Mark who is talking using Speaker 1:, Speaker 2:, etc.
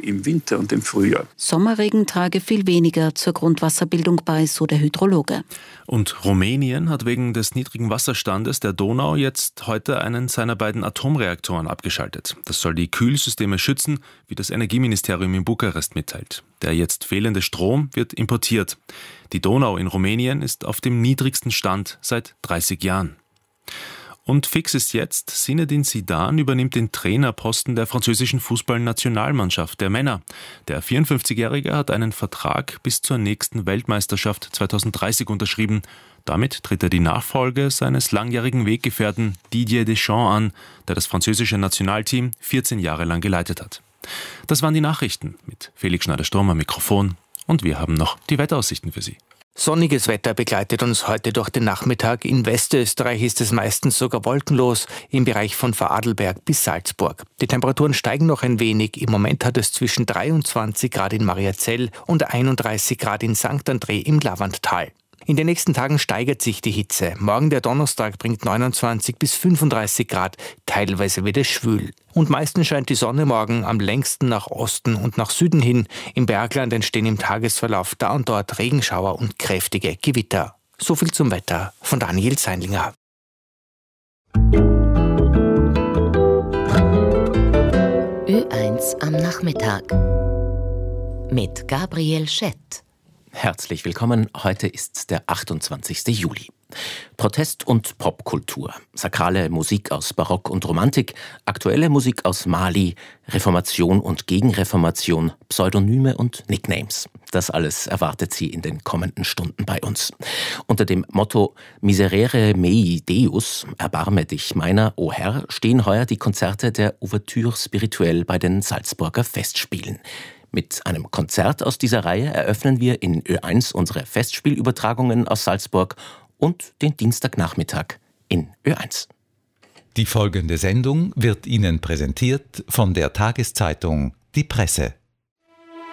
Speaker 1: im Winter und im Frühjahr.
Speaker 2: Sommerregen trage viel weniger zur Grundwasserbildung bei, so der Hydrologe.
Speaker 3: Und Rumänien hat wegen des niedrigen Wasserstandes der Donau jetzt heute einen seiner beiden Atomreaktoren abgeschaltet. Das soll die Kühlsysteme schützen, wie das Energieministerium in Bukarest mitteilt. Der jetzt fehlende Strom wird importiert. Die Donau in Rumänien ist auf dem niedrigsten Stand seit 30 Jahren. Und fix ist jetzt, Zinedine Zidane übernimmt den Trainerposten der französischen Fußballnationalmannschaft der Männer. Der 54-Jährige hat einen Vertrag bis zur nächsten Weltmeisterschaft 2030 unterschrieben. Damit tritt er die Nachfolge seines langjährigen Weggefährten Didier Deschamps an, der das französische Nationalteam 14 Jahre lang geleitet hat. Das waren die Nachrichten mit Felix Schneider-Sturm am Mikrofon und wir haben noch die Wetteraussichten für Sie.
Speaker 4: Sonniges Wetter begleitet uns heute durch den Nachmittag. In Westösterreich ist es meistens sogar wolkenlos, im Bereich von Vorarlberg bis Salzburg. Die Temperaturen steigen noch ein wenig. Im Moment hat es zwischen 23 Grad in Mariazell und 31 Grad in St. André im Lavanttal. In den nächsten Tagen steigert sich die Hitze. Morgen der Donnerstag bringt 29 bis 35 Grad. Teilweise wird es schwül. Und meistens scheint die Sonne morgen am längsten nach Osten und nach Süden hin. Im Bergland entstehen im Tagesverlauf da und dort Regenschauer und kräftige Gewitter. So viel zum Wetter von Daniel Seinlinger.
Speaker 5: Ö1 am Nachmittag mit Gabriel Schett.
Speaker 6: Herzlich willkommen, heute ist der 28. Juli. Protest und Popkultur, sakrale Musik aus Barock und Romantik, aktuelle Musik aus Mali, Reformation und Gegenreformation, Pseudonyme und Nicknames. Das alles erwartet Sie in den kommenden Stunden bei uns. Unter dem Motto Miserere mei Deus, erbarme dich meiner, o Herr, stehen heuer die Konzerte der Ouverture Spirituelle bei den Salzburger Festspielen. Mit einem Konzert aus dieser Reihe eröffnen wir in Ö1 unsere Festspielübertragungen aus Salzburg und den Dienstagnachmittag in Ö1.
Speaker 7: Die folgende Sendung wird Ihnen präsentiert von der Tageszeitung Die Presse.